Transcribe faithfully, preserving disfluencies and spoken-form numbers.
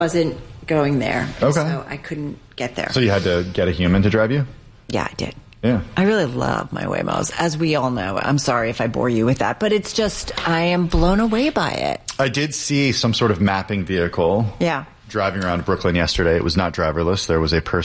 wasn't going there. Okay. So I couldn't get there. So you had to get a human to drive you? Yeah, I did. Yeah. I really love my Waymos, as we all know. I'm sorry if I bore you with that, but it's just, I am blown away by it. I did see some sort of mapping vehicle. Yeah. Driving around Brooklyn yesterday. It was not driverless. There was a person